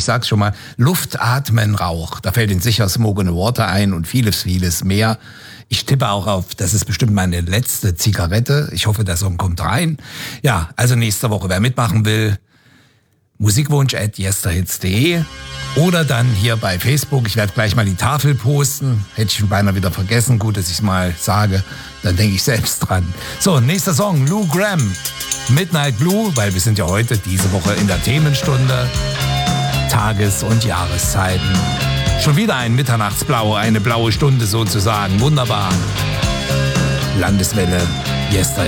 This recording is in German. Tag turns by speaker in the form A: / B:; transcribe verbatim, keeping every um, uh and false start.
A: sag's schon mal, Luft, Atmen, Rauch. Da fällt Ihnen sicher Smoke on the Water ein und vieles, vieles mehr. Ich tippe auch auf, das ist bestimmt meine letzte Zigarette. Ich hoffe, der Song kommt rein. Ja, also nächste Woche, wer mitmachen will, musikwunsch at yesterhits punkt de oder dann hier bei Facebook. Ich werde gleich mal die Tafel posten. Hätte ich schon beinahe wieder vergessen. Gut, dass ich es mal sage. Dann denke ich selbst dran. So, nächster Song, Lou Gramm, Midnight Blue, weil wir sind ja heute, diese Woche in der Themenstunde. Tages- und Jahreszeiten. Schon wieder ein Mitternachtsblau, eine blaue Stunde sozusagen. Wunderbar. Landeswelle, Yesterhits.